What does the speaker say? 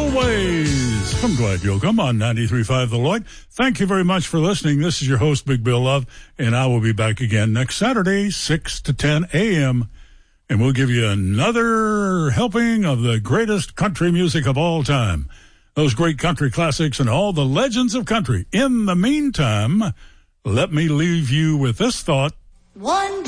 always. I'm glad you'll come on 93.5 The Lloyd. Thank you very much for listening. This is your host, Big Bill Love, and I will be back again next Saturday, 6 to 10 a.m., and we'll give you another helping of the greatest country music of all time. Those great country classics and all the legends of country. In the meantime, let me leave you with this thought. One